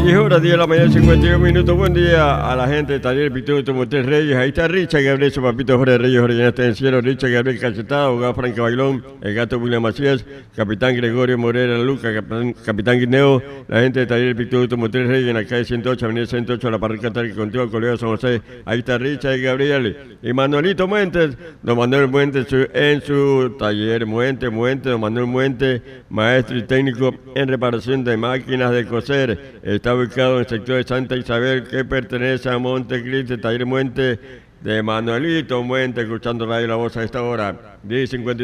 10 horas, 10 de la mañana, 51 minutos. Buen día a la gente de Taller Pituto Automotriz Reyes. Ahí está Richard Gabriel, su papito Jorge Reyes, Jorge está en el cielo. Richard Gabriel Cachetado, abogado Franca Bailón, el gato William Macías, capitán Gregorio Morera Luca, capitán Guineo, la gente de Taller Pituto Automotriz Reyes en la calle 108, avenida 108, la parroquia Tal contigo, Colegio San José. Ahí está Richard Gabriel y Manuelito Muentes, don Manuel Muentes en su taller Muentes, don Manuel Muentes, maestro y técnico en reparación de máquinas de coser. Está ubicado en el sector de Santa Isabel, que pertenece a Montecristi, taller Muentes de Manuelito Muentes, escuchando Radio La Voz a esta hora, 10:52.